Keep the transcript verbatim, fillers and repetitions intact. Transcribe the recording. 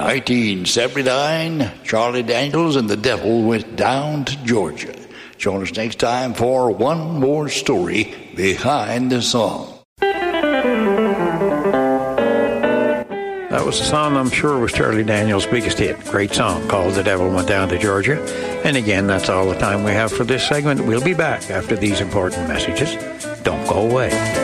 nineteen seventy-nine, Charlie Daniels and the Devil went down to Georgia. Join us next time for one more story behind the song. That was a song I'm sure was Charlie Daniels' biggest hit. Great song called The Devil Went Down to Georgia. And again, that's all the time we have for this segment. We'll be back after these important messages. Don't go away.